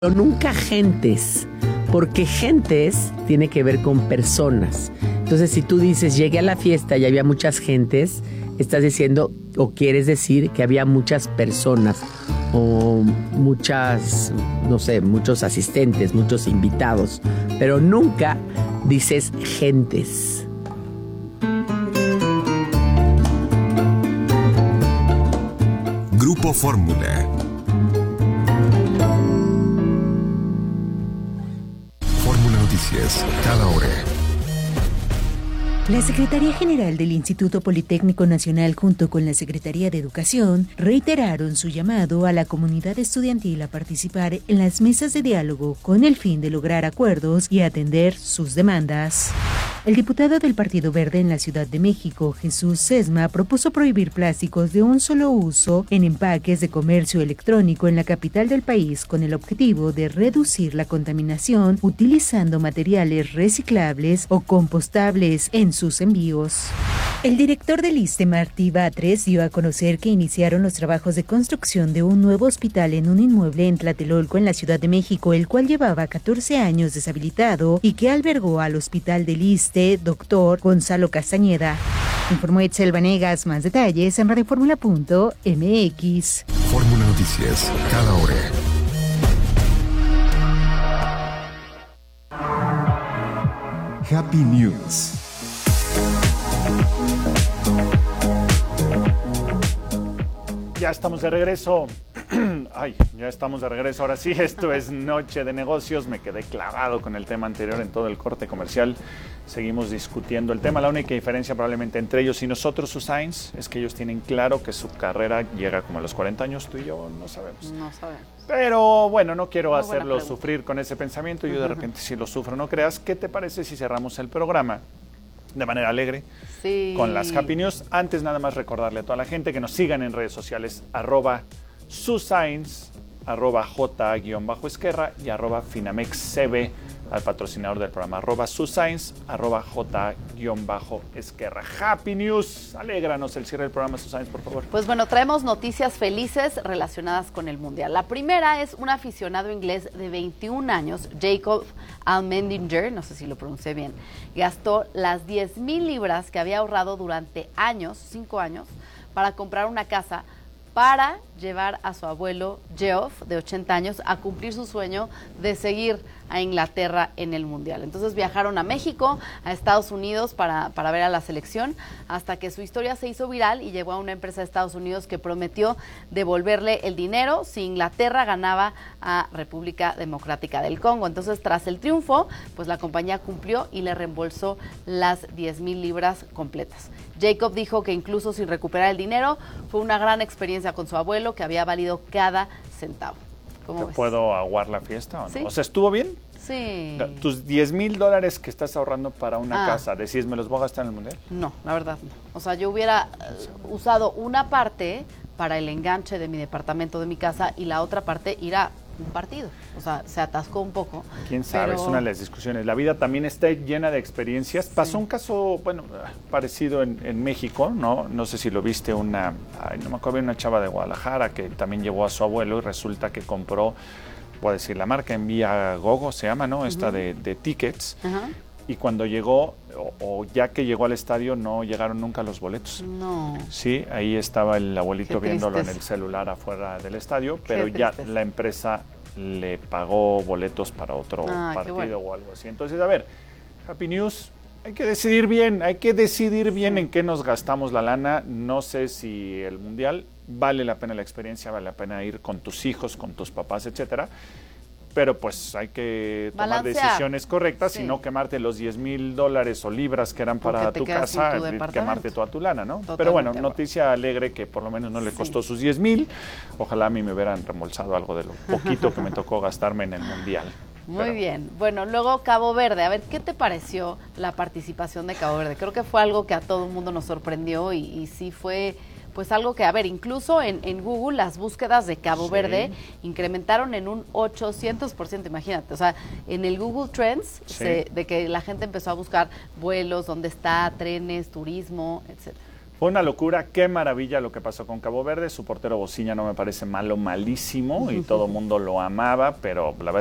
pero nunca gentes, porque gentes tiene que ver con personas. Entonces, si tú dices, llegué a la fiesta y había muchas gentes, estás diciendo o quieres decir que había muchas personas o muchas, no sé, muchos asistentes, muchos invitados, pero nunca dices gentes. Grupo Fórmula. Fórmula Noticias, cada hora. La Secretaría General del Instituto Politécnico Nacional junto con la Secretaría de Educación reiteraron su llamado a la comunidad estudiantil a participar en las mesas de diálogo con el fin de lograr acuerdos y atender sus demandas. El diputado del Partido Verde en la Ciudad de México, Jesús Sesma, propuso prohibir plásticos de un solo uso en empaques de comercio electrónico en la capital del país con el objetivo de reducir la contaminación utilizando materiales reciclables o compostables en sus envíos. El director del ISSSTE, Martí Batres, dio a conocer que iniciaron los trabajos de construcción de un nuevo hospital en un inmueble en Tlatelolco, en la Ciudad de México, el cual llevaba 14 años deshabilitado y que albergó al hospital del ISSSTE, doctor Gonzalo Castañeda. Informó Etzel Vanegas. Más detalles en radioformula.mx. Fórmula Noticias, cada hora. Happy News. Ya estamos de regreso. Ya estamos de regreso. Ahora sí, esto es Noche de Negocios. Me quedé clavado con el tema anterior en todo el corte comercial. Seguimos discutiendo el tema. La única diferencia probablemente entre ellos y nosotros, Susains, es que ellos tienen claro que su carrera llega como a los 40 años. Tú y yo no sabemos. No sabemos. Pero bueno, no quiero hacerlo sufrir con ese pensamiento. Yo de repente sí lo sufro, no creas. ¿Qué te parece si cerramos el programa de manera alegre, sí, con las Happy News? Antes nada más recordarle a toda la gente que nos sigan en redes sociales, @Susains, @J_Esquerra y @FinamexCB, al patrocinador del programa, @Susains, @J_Esquerra. Happy News, alégranos el cierre del programa, Susains, por favor. Pues bueno, traemos noticias felices relacionadas con el Mundial. La primera es un aficionado inglés de 21 años, Jacob Allmendinger, no sé si lo pronuncié bien, gastó las 10,000 libras que había ahorrado durante años, 5 años, para comprar una casa para llevar a su abuelo Geoff, de 80 años, a cumplir su sueño de seguir a Inglaterra en el Mundial. Entonces viajaron a México, a Estados Unidos para ver a la selección, hasta que su historia se hizo viral y llegó a una empresa de Estados Unidos que prometió devolverle el dinero si Inglaterra ganaba a República Democrática del Congo. Entonces, tras el triunfo, pues la compañía cumplió y le reembolsó las 10,000 libras completas. Jacob dijo que incluso sin recuperar el dinero, fue una gran experiencia con su abuelo, que había valido cada centavo. ¿Cómo ves? ¿Puedo aguar la fiesta o no? ¿Sí? O sea, ¿estuvo bien? Sí. ¿Tus 10,000 dólares que estás ahorrando para una casa, decís, me los voy a gastar en el Mundial? No, la verdad no. O sea, yo hubiera usado una parte para el enganche de mi departamento, de mi casa, y la otra parte ir a un partido. O sea, se atascó un poco. Quién sabe, pero... es una de las discusiones. La vida también está llena de experiencias. Sí. Pasó un caso, bueno, parecido en México, ¿no? No sé si lo viste, no me acuerdo, una chava de Guadalajara que también llevó a su abuelo y resulta que compró, voy a decir la marca, Envía Gogo se llama, ¿no? Esta de tickets. Y cuando llegó, o ya que llegó al estadio, no llegaron nunca los boletos. No. Sí, ahí estaba el abuelito viéndolo en el celular afuera del estadio, pero ya la empresa le pagó boletos para otro partido o algo así. Entonces, a ver, Happy News, hay que decidir bien en qué nos gastamos la lana. No sé si el Mundial vale la pena la experiencia, vale la pena ir con tus hijos, con tus papás, etcétera. Pero pues hay que tomar decisiones correctas y no quemarte los 10,000 dólares o libras que eran para tu casa, quemarte toda tu lana, ¿no? Totalmente. Pero bueno, noticia alegre que por lo menos no le costó sus 10,000. Ojalá a mí me hubieran reembolsado algo de lo poquito que me tocó gastarme en el Mundial. Muy bien. Bueno, luego Cabo Verde. A ver, ¿qué te pareció la participación de Cabo Verde? Creo que fue algo que a todo el mundo nos sorprendió y sí fue... Pues algo que, a ver, incluso en Google las búsquedas de Cabo Verde incrementaron en un 800%, imagínate. O sea, en el Google Trends, de que la gente empezó a buscar vuelos, dónde está, trenes, turismo, etcétera. Fue una locura, qué maravilla lo que pasó con Cabo Verde. Su portero Bociña no me parece malo, malísimo, y todo el mundo lo amaba, pero la verdad